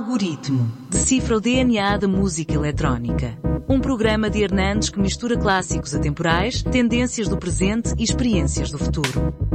Algoritmo. Decifra o DNA da música eletrónica. Um programa de Hernandes que mistura clássicos atemporais, tendências do presente e experiências do futuro.